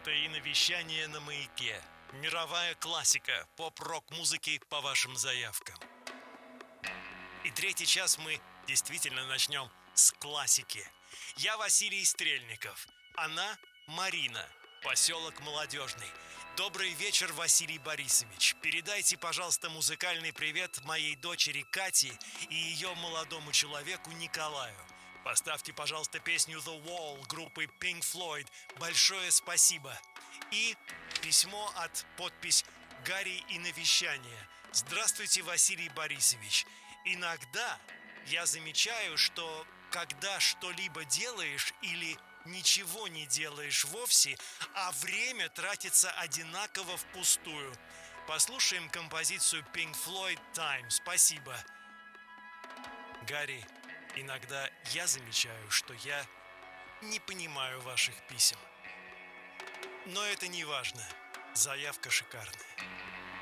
Это и навещание на маяке. Мировая классика поп-рок музыки по вашим заявкам. И третий час мы действительно начнем с классики. Я Василий Стрельников. Она Марина. Поселок Молодежный. Добрый вечер, Василий Борисович. Передайте, пожалуйста, музыкальный привет моей дочери Кате и ее молодому человеку Николаю. Поставьте, пожалуйста, песню The Wall группы Pink Floyd. Большое спасибо. И письмо от подпись Гарри и навещание. Здравствуйте, Василий Борисович. Иногда я замечаю, что когда что-либо делаешь или ничего не делаешь вовсе, а время тратится одинаково впустую. Послушаем композицию Pink Floyd Time. Спасибо. Гарри, иногда я замечаю, что я не понимаю ваших писем. Но это не важно. Заявка шикарная.